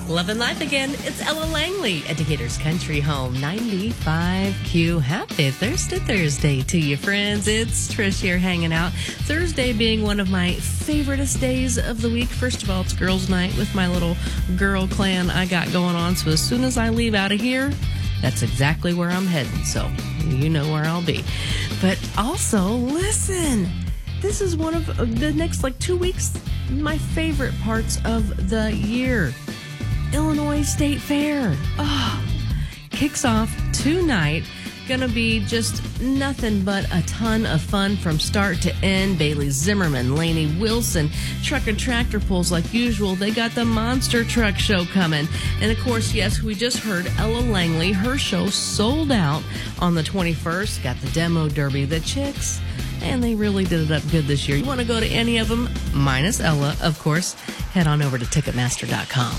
Loving life again. It's Ella Langley at Decatur's Country Home 95Q. Happy Thursday to you, friends. It's Trish here hanging out. Thursday being one of my favoriteest days of the week. First of all, it's girls' night with my little girl clan I got going on. So as soon as I leave out of here, that's exactly where I'm heading. So you know where I'll be. But also, listen, this is one of the next 2 weeks, my favorite parts of the year. Illinois State Fair. Kicks off tonight. Gonna be just nothing but a ton of fun from start to end. Bailey Zimmerman, Lainey Wilson, truck and tractor pulls like usual. They got the monster truck show coming. And of course, yes, we just heard Ella Langley. Her show sold out on the 21st. Got the demo derby, the chicks. And they really did it up good this year. You want to go to any of them, minus Ella, of course, head on over to Ticketmaster.com.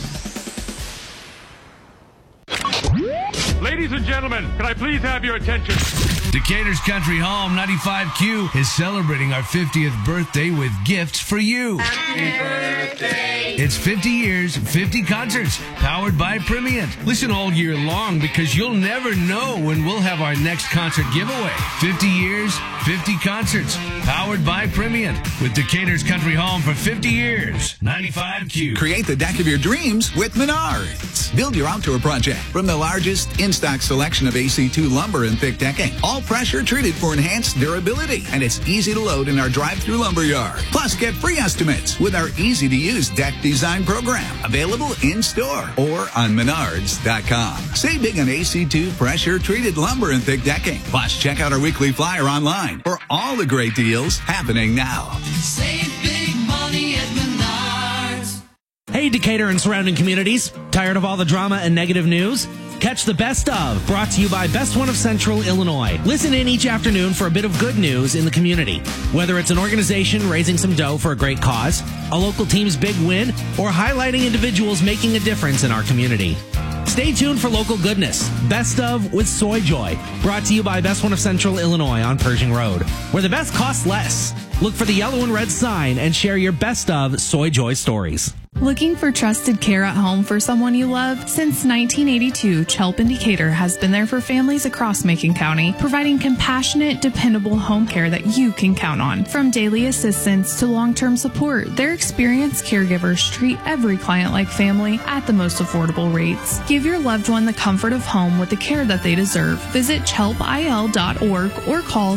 Ladies and gentlemen, can I please have your attention? Decatur's Country Home 95Q is celebrating our 50th birthday with gifts for you. Happy birthday! It's 50 years, 50 concerts, powered by Primient. Listen all year long because you'll never know when we'll have our next concert giveaway. 50 years, 50 concerts, powered by Primient. With Decatur's Country Home for 50 years. 95Q. Create the deck of your dreams with Menards. Build your outdoor project from the largest in-stock selection of AC2 lumber and thick decking. All pressure treated for enhanced durability. And it's easy to load in our drive-through lumber yard. Plus, get free estimates with our easy-to-use deck design program. Available in-store or on Menards.com. Save big on AC2 pressure-treated lumber and thick decking. Plus, check out our weekly flyer online for all the great deals happening now. Save big money at Menards. Hey, Decatur and surrounding communities. Tired of all the drama and negative news? Catch the Best Of, brought to you by Best One of Central Illinois. Listen in each afternoon for a bit of good news in the community. Whether it's an organization raising some dough for a great cause, a local team's big win, or highlighting individuals making a difference in our community. Stay tuned for local goodness. Best Of with Soy Joy, brought to you by Best One of Central Illinois on Pershing Road, where the best costs less. Look for the yellow and red sign and share your Best Of Soy Joy stories. Looking for trusted care at home for someone you love? Since 1982, Chelp in Decatur has been there for families across Macon County, providing compassionate, dependable home care that you can count on. From daily assistance to long-term support, their experienced caregivers treat every client like family at the most affordable rates. Give your loved one the comfort of home with the care that they deserve. Visit chelpil.org or call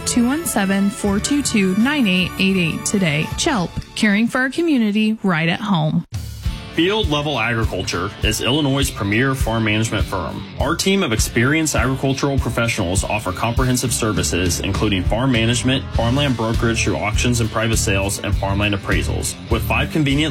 217-422-9888 today. Chelp, caring for our community right at home. Field Level Agriculture is Illinois' premier farm management firm. Our team of experienced agricultural professionals offer comprehensive services, including farm management, farmland brokerage through auctions and private sales, and farmland appraisals. With 5 convenient